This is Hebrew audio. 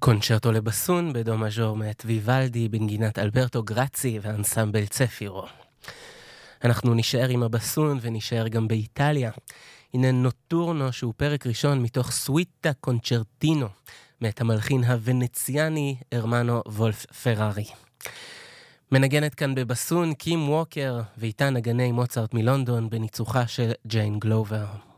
קונצ'רטו לבסון בדו מז'ור מאת ויוולדי בנגינת אלברטו גרצי ואנסמבל צפירו. אנחנו נשאר עם הבסון ונשאר גם באיטליה. הנה נוטורנו שהוא פרק ראשון מתוך סוויטה קונצ'רטינו מאת המלחין הוונציאני הרמנו וולף פרארי. מנגנת כאן בבסון קים ווקר ואיתה נגני מוצרט מלונדון בניצוחה של ג'יין גלובר.